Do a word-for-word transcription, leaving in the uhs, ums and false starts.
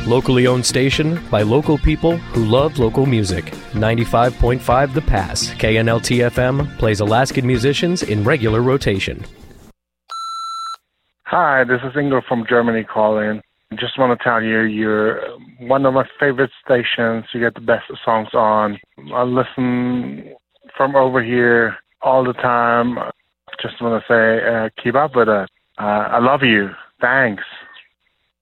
Locally owned station by local people who love local music. ninety-five point five The Pass. K N L T F M plays Alaskan musicians in regular rotation. Hi, this is Ingo from Germany calling. I just want to tell you, you're one of my favorite stations. You get the best songs on. I listen from over here all the time. Just want to say, uh, keep up with it. Uh, I love you. Thanks.